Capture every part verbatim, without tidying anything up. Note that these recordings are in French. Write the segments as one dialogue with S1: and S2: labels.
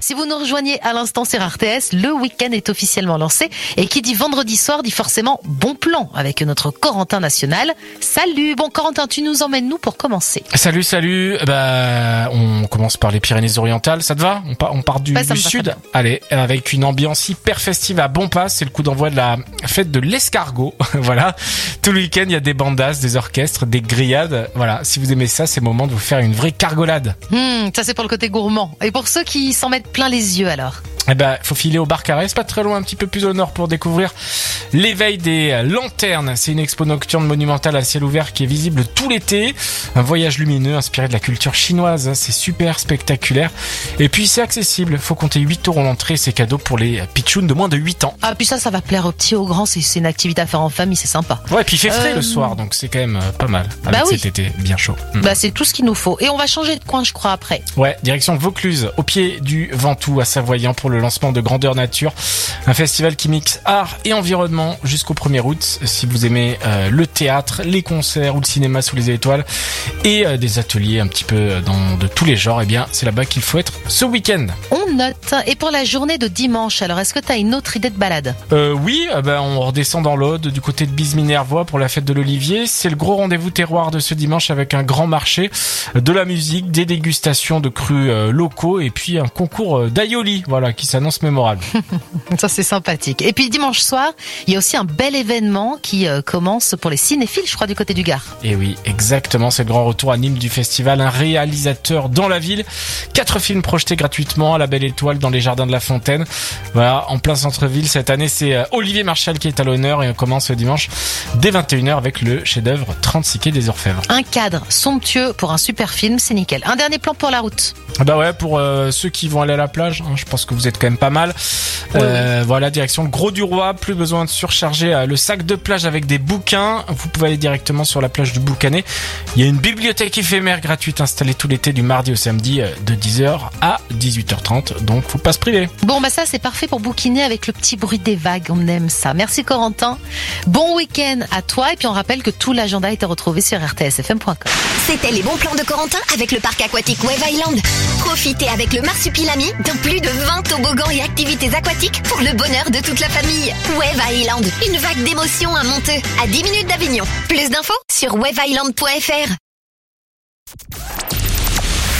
S1: Si vous nous rejoignez à l'instant sur R T S, le week-end est officiellement lancé. Et qui dit vendredi soir dit forcément bon plan avec notre Corentin national. Salut, bon Corentin, tu nous emmènes nous pour commencer.
S2: Salut, salut. Bah, on commence par les Pyrénées-Orientales. Ça te va ? On part, on part du,
S1: ouais,
S2: du sud. Allez, avec une ambiance hyper festive à Bompas. C'est le coup d'envoi de la fête de l'escargot. Voilà. Tout le week-end, il y a des bandas, des orchestres, des grillades. Voilà. Si vous aimez ça, c'est le moment de vous faire une vraie cargolade.
S1: Mmh, ça c'est pour le côté gourmand. Et pour ceux qui s'en mettent plein les yeux alors ?
S2: Eh ben, faut filer au bar Carré, c'est pas très loin, un petit peu plus au nord pour découvrir l'éveil des lanternes. C'est une expo nocturne monumentale à ciel ouvert qui est visible tout l'été. Un voyage lumineux inspiré de la culture chinoise. C'est super spectaculaire. Et puis, c'est accessible. Faut compter huit euros l'entrée. C'est cadeau pour les pitchouns de moins de huit ans.
S1: Ah, puis ça, ça va plaire aux petits, aux grands. C'est, c'est une activité à faire en famille, c'est sympa.
S2: Ouais, et puis il fait frais
S1: euh...
S2: le soir, donc c'est quand même euh, pas mal. Avec
S1: bah oui.
S2: cet été bien chaud. Mmh.
S1: Bah, c'est tout ce qu'il nous faut. Et on va changer de coin, je crois, après.
S2: Ouais, direction Vaucluse, au pied du Ventoux à Savoyant pour le lancement de Grandeur Nature, un festival qui mixe art et environnement jusqu'au premier août. Si vous aimez euh, le théâtre, les concerts ou le cinéma sous les étoiles et euh, des ateliers un petit peu dans de tous les genres, eh bien c'est là-bas qu'il faut être ce week-end.
S1: On note. Et pour la journée de dimanche, alors est-ce que tu as une autre idée de balade ?
S2: euh, Oui, euh, ben, on redescend dans l'Aude du côté de Bise-Minervois pour la fête de l'Olivier. C'est le gros rendez-vous terroir de ce dimanche avec un grand marché, de la musique, des dégustations de crus euh, locaux et puis un concours euh, d'aïoli, voilà, qui s'annonce mémorable.
S1: Ça c'est sympathique. Et puis dimanche soir, il y a aussi un bel événement qui euh, commence pour les cinéphiles, je crois, du côté du Gard.
S2: Et oui, exactement, c'est le grand retour à Nîmes du festival. Un réalisateur dans la ville. Quatre films projetés gratuitement à la Belle Étoile dans les jardins de la Fontaine. Voilà, en plein centre-ville. Cette année, c'est euh, Olivier Marchal qui est à l'honneur et on commence le dimanche dès vingt et une heures avec le chef-d'œuvre trente-six quai des Orfèvres.
S1: Un cadre somptueux pour un super film, c'est nickel. Un dernier plan pour la route.
S2: Bah ouais, pour euh, ceux qui vont aller à la plage, hein, je pense que vous êtes quand même pas mal.
S1: Oui,
S2: euh,
S1: oui.
S2: Voilà, direction Gros du Roi, plus besoin de surcharger euh, le sac de plage avec des bouquins. Vous pouvez aller directement sur la plage du Boucanet. Il y a une bibliothèque éphémère gratuite installée tout l'été du mardi au samedi euh, de dix heures à dix-huit heures trente. Donc faut pas se priver.
S1: Bon bah ça c'est parfait pour bouquiner avec le petit bruit des vagues, on aime ça. Merci Corentin. Bon week-end à toi et puis on rappelle que tout l'agenda est à retrouver sur r t s f m point com.
S3: C'était les bons plans de Corentin avec le parc aquatique Wave Island. Profitez avec le Marsupilami de plus de vingt toboggans et activités aquatiques pour le bonheur de toute la famille. Wave Island, une vague d'émotions à Monteux, à dix minutes d'Avignon. Plus d'infos sur wave island point f r.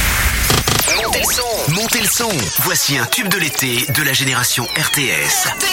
S4: Montez le son, montez le son. Voici un tube de l'été de la génération R T S.